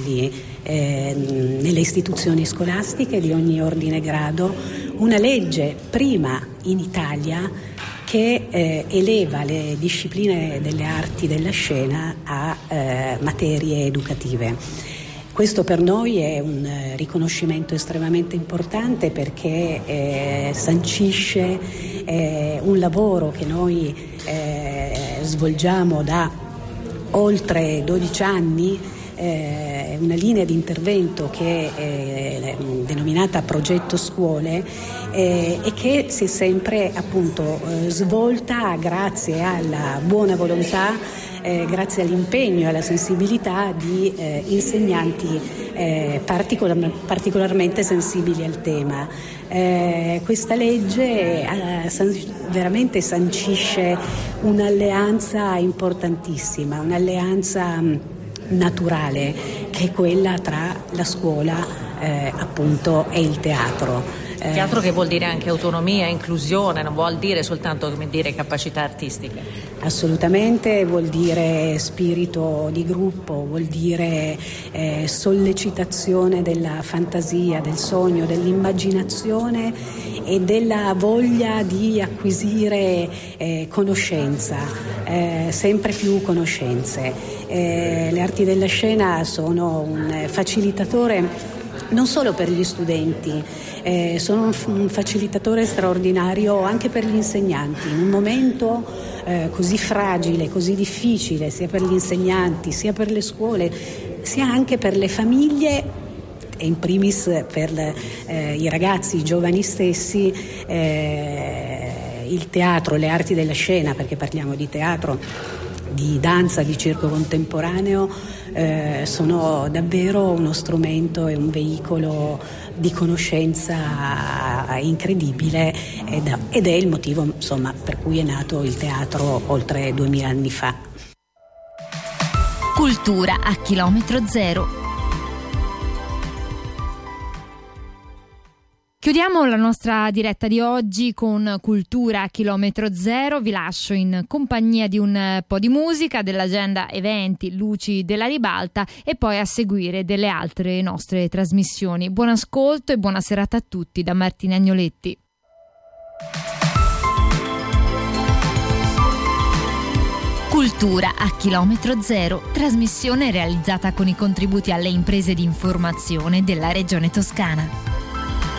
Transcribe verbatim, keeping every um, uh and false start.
insegnarli eh, nelle istituzioni scolastiche di ogni ordine e grado, una legge prima in Italia che eh, eleva le discipline delle arti della scena a eh, materie educative. Questo per noi è un riconoscimento estremamente importante perché eh, sancisce eh, un lavoro che noi eh, svolgiamo da oltre dodici anni, eh, una linea di intervento che è denominata Progetto Scuole eh, e che si è sempre appunto eh, svolta grazie alla buona volontà, Eh, grazie all'impegno e alla sensibilità di eh, insegnanti eh, particolar- particolarmente sensibili al tema. Eh, questa legge eh, san- veramente sancisce un'alleanza importantissima, un'alleanza mh, naturale, che è quella tra la scuola eh, appunto e il teatro. Teatro che vuol dire anche autonomia, inclusione, non vuol dire soltanto, come dire, capacità artistiche. Assolutamente, vuol dire spirito di gruppo, vuol dire eh, sollecitazione della fantasia, del sogno, dell'immaginazione e della voglia di acquisire eh, conoscenza, eh, sempre più conoscenze. Eh, le arti della scena sono un facilitatore non solo per gli studenti, eh, sono un facilitatore straordinario anche per gli insegnanti. In un momento eh, così fragile, così difficile, sia per gli insegnanti, sia per le scuole, sia anche per le famiglie e in primis per eh, i ragazzi, i giovani stessi, eh, il teatro, le arti della scena, perché parliamo di teatro, di danza, di circo contemporaneo, eh, sono davvero uno strumento e un veicolo di conoscenza incredibile ed, ed è il motivo, insomma, per cui è nato il teatro oltre duemila anni fa. Cultura a chilometro zero. Chiudiamo la nostra diretta di oggi con Cultura a chilometro zero. Vi lascio in compagnia di un po' di musica, dell'agenda eventi, luci della ribalta e poi a seguire delle altre nostre trasmissioni. Buon ascolto e buona serata a tutti da Martina Agnoletti. Cultura a chilometro zero, trasmissione realizzata con i contributi alle imprese di informazione della Regione Toscana.